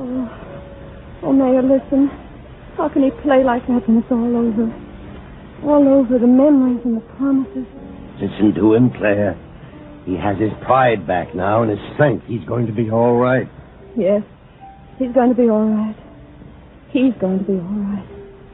Oh, Mayor, listen. How can he play like that when it's all over? All over, the memories and the promises. Listen to him, Claire. He has his pride back now and his strength. He's going to be all right. Yes, he's going to be all right. He's going to be all right.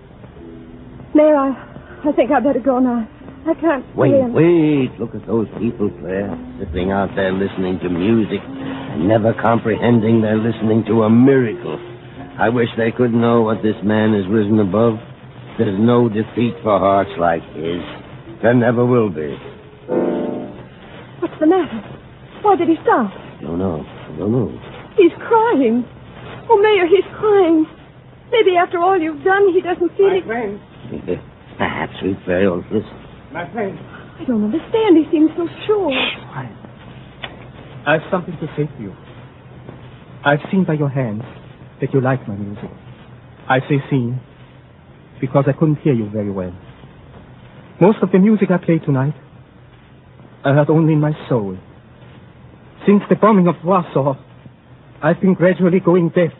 Mayor, I think I'd better go now. I can't... Wait. Look at those people, Claire. Sitting out there listening to music and never comprehending they're listening to a miracle. I wish they could know what this man has risen above. There's no defeat for hearts like his. There never will be. What's the matter? Why did he stop? I don't know. He's crying. Oh, Mayor, he's crying. Maybe after all you've done, he doesn't feel it. My friend. Perhaps we failed. Listen. My friend. I don't understand. He seems so sure. Quiet. I've something to say to you. I've seen by your hands that you like my music. I say seen because I couldn't hear you very well. Most of the music I played tonight, I heard only in my soul. Since the bombing of Warsaw, I've been gradually going deaf.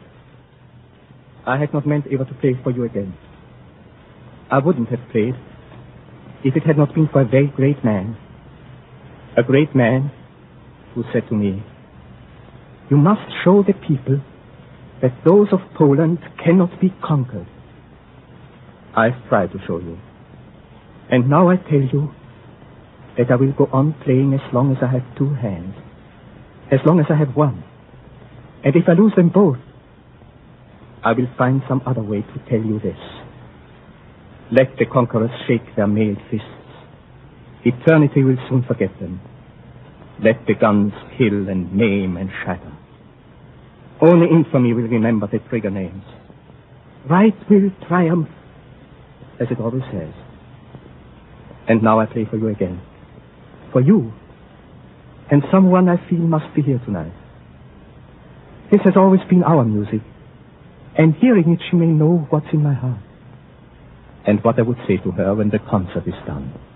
I had not meant ever to play for you again. I wouldn't have played if it had not been for a very great man. A great man who said to me, "You must show the people that those of Poland cannot be conquered." I've tried to show you. And now I tell you that I will go on playing as long as I have two hands, as long as I have one. And if I lose them both, I will find some other way to tell you this. Let the conquerors shake their mailed fists. Eternity will soon forget them. Let the guns kill and maim and shatter. Only infamy will remember the trigger names. Right will triumph, as it always has. And now I play for you again. For you. And someone I feel must be here tonight. This has always been our music. And hearing it, she may know what's in my heart. And what I would say to her when the concert is done.